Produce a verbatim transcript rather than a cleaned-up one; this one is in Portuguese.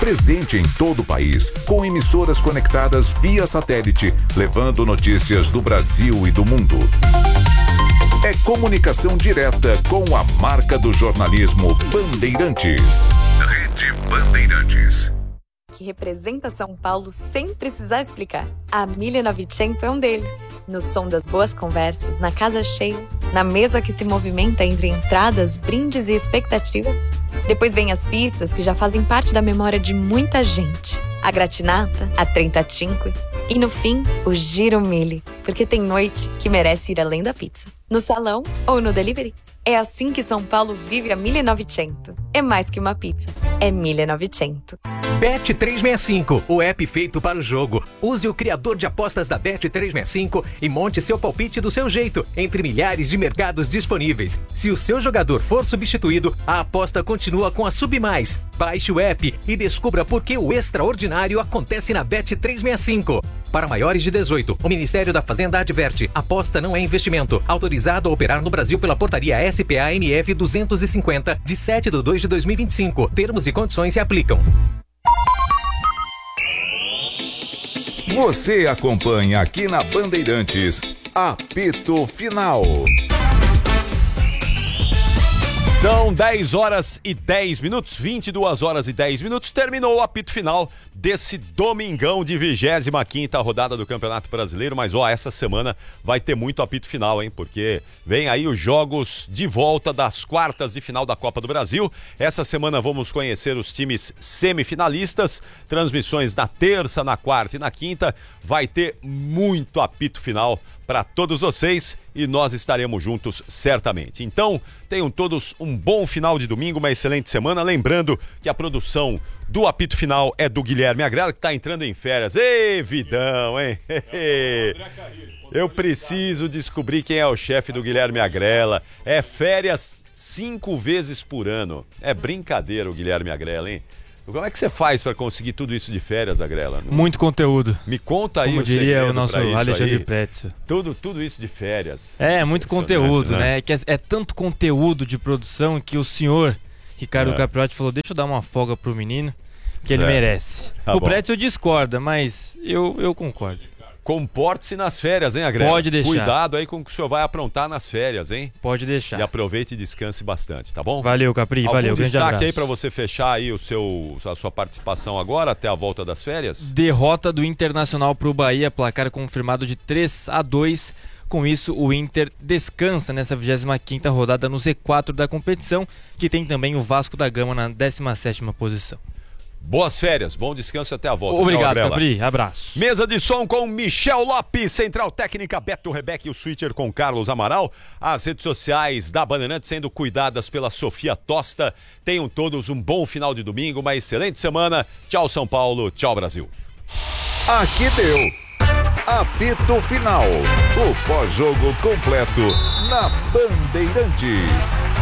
presente em todo o país, com emissoras conectadas via satélite, levando notícias do Brasil e do mundo. É comunicação direta com a marca do jornalismo Bandeirantes. Rede Bandeirantes. Que representa São Paulo sem precisar explicar. A mille novecento é um deles. No som das boas conversas, na casa cheia, na mesa que se movimenta entre entradas, brindes e expectativas. Depois vem as pizzas que já fazem parte da memória de muita gente. A gratinata, a trentacinque e, no fim, o giro mille, porque tem noite que merece ir além da pizza. No salão ou no delivery. É assim que São Paulo vive a mille novecento. É mais que uma pizza, é mille novecento. Bet trezentos e sessenta e cinco, o app feito para o jogo. Use o criador de apostas da Bet trezentos e sessenta e cinco e monte seu palpite do seu jeito, entre milhares de mercados disponíveis. Se o seu jogador for substituído, a aposta continua com a Submais. Baixe o app e descubra por que o extraordinário acontece na Bet trezentos e sessenta e cinco. Para maiores de dezoito, o Ministério da Fazenda adverte: aposta não é investimento. Autorizado a operar no Brasil pela portaria S P A M F duzentos e cinquenta, de sete de dois de dois mil e vinte e cinco. Termos e condições se aplicam. Você acompanha aqui na Bandeirantes, Apito Final. São dez horas e dez minutos, vinte e duas horas e dez minutos, terminou o apito final desse domingão de vigésima quinta rodada do Campeonato Brasileiro, mas ó, essa semana vai ter muito apito final, hein, porque vem aí os jogos de volta das quartas de final da Copa do Brasil. Essa semana vamos conhecer os times semifinalistas, transmissões na terça, na quarta e na quinta, vai ter muito apito final para todos vocês e nós estaremos juntos certamente. Então, tenham todos um bom final de domingo, uma excelente semana. Lembrando que a produção do apito final é do Guilherme Agrela, que está entrando em férias. Ei, vidão, hein? Eu preciso descobrir quem é o chefe do Guilherme Agrela. É férias cinco vezes por ano. É brincadeira o Guilherme Agrela, hein? Como é que você faz para conseguir tudo isso de férias, Agrela? Muito conteúdo. Me conta aí. Como o diria o nosso Alexandre aí. Pretzel. Tudo, tudo isso de férias. É, muito conteúdo, né? É, que é, é tanto conteúdo de produção que o senhor Ricardo é. Capriotti falou: deixa eu dar uma folga pro menino, que ele é. merece. Tá o Pretzel discorda, mas eu, eu concordo. Comporte-se nas férias, hein, Agrela? Pode deixar. Cuidado aí com o que o senhor vai aprontar nas férias, hein? Pode deixar. E aproveite e descanse bastante, tá bom? Valeu, Capri, Algum valeu. destaque grande aí para você fechar aí o seu, a sua participação agora, até a volta das férias? Derrota do Internacional pro Bahia, placar confirmado de três a dois. Com isso, o Inter descansa nessa vigésima quinta rodada no Z quatro da competição, que tem também o Vasco da Gama na décima sétima posição. Boas férias, bom descanso e até a volta. Obrigado, Capri. Abraço. Mesa de som com Michel Lopes, Central Técnica Beto Rebeck e o Switcher com Carlos Amaral. As redes sociais da Bandeirantes sendo cuidadas pela Sofia Tosta. Tenham todos um bom final de domingo, uma excelente semana. Tchau, São Paulo. Tchau, Brasil. Aqui deu Apito Final, o pós-jogo completo na Bandeirantes.